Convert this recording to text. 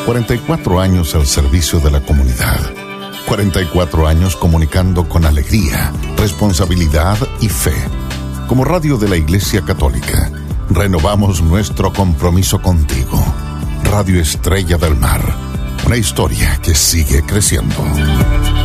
44 años al servicio de la comunidad. 44 años comunicando con alegría, responsabilidad y fe. Como radio de la Iglesia Católica, renovamos nuestro compromiso contigo. Radio Estrella del Mar, una historia que sigue creciendo.